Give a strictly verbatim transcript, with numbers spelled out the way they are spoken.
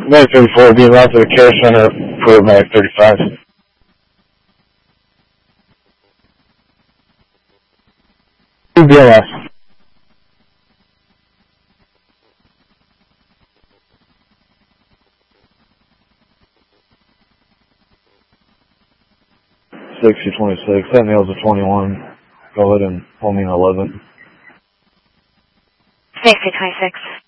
Mag thirty-four being routed to the care center for Mag thirty-five. two B L S. sixty twenty-six, that nails a twenty-one. Go ahead and pull me an eleven. sixty twenty-six.